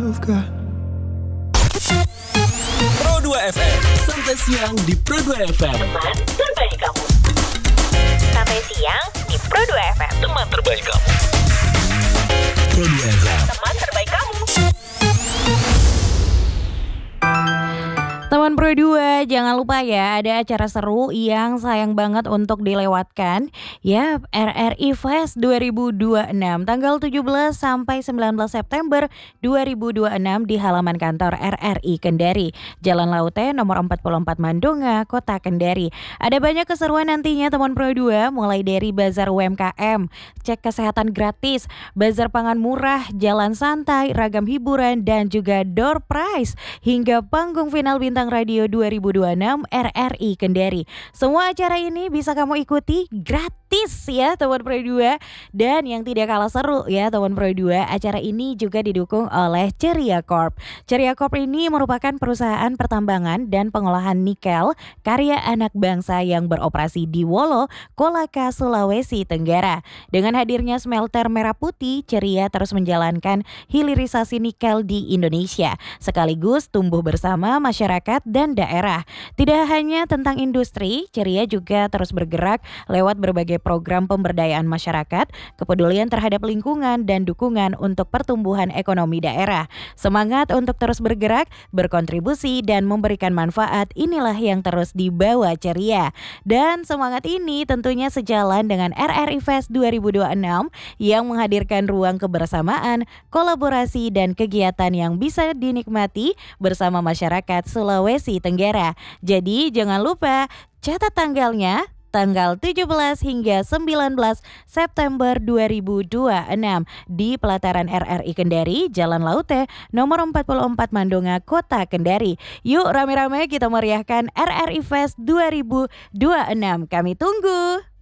you've got. Pro 2 FM. Sampai siang di Pro 2 FM. Teman terbaik kamu. Sampai siang di Pro 2 FM. Teman terbaik kamu. Pro 2 FM. Teman terbaik kamu. Teman Pro 2, jangan lupa ya, ada acara seru yang sayang banget untuk dilewatkan. Ya, RRI Fest 2026 tanggal 17 sampai 19 September 2026 di halaman kantor RRI Kendari, Jalan Laute nomor 44 Mandonga, Kota Kendari. Ada banyak keseruan nantinya teman Pro 2, mulai dari bazar UMKM, cek kesehatan gratis, bazar pangan murah, jalan santai, ragam hiburan dan juga door prize hingga panggung final Bintang Radio 2026 RRI Kendari. Semua acara ini bisa kamu ikuti gratis ya teman Pro 2. Dan yang tidak kalah seru ya teman Pro 2, acara ini juga didukung oleh Ceria Corp. Ceria Corp ini merupakan perusahaan pertambangan dan pengolahan nikel karya anak bangsa yang beroperasi di Wolo, Kolaka, Sulawesi Tenggara. Dengan hadirnya smelter merah putih, Ceria terus menjalankan hilirisasi nikel di Indonesia sekaligus tumbuh bersama masyarakat dan daerah. Tidak hanya tentang industri, Ceria juga terus bergerak lewat berbagai program pemberdayaan masyarakat, kepedulian terhadap lingkungan dan dukungan untuk pertumbuhan ekonomi daerah. Semangat untuk terus bergerak, berkontribusi dan memberikan manfaat, inilah yang terus dibawa Ceria. Dan semangat ini tentunya sejalan dengan RRI Fest 2026 yang menghadirkan ruang kebersamaan, kolaborasi dan kegiatan yang bisa dinikmati bersama masyarakat Sulawesi Tenggara. Jadi jangan lupa catat tanggalnya, tanggal 17 hingga 19 September 2026 di pelataran RRI Kendari, Jalan Laute nomor 44 Mandonga, Kota Kendari. Yuk rame-rame kita meriahkan RRI Fest 2026. Kami tunggu.